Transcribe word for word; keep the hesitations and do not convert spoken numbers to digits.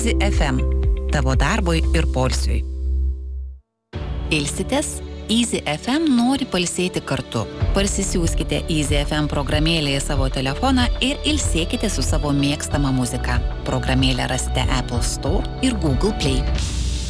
Easy F M. Tavo darbui ir poilsiui. Ilsitės? Easy F M nori pailsėti kartu. Parsisiųskite Easy F M programėlę į savo telefoną ir ilsėkite su savo mėgstama muzika. Programėlę rasite Apple Store ir Google Play.